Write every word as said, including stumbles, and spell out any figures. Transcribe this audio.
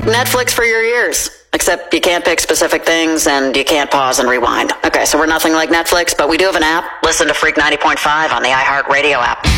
Netflix for your ears. Except you can't pick specific things and you can't pause and rewind. Okay, so we're nothing like Netflix, but we do have an app. Listen to Freak ninety point five on the iHeartRadio app.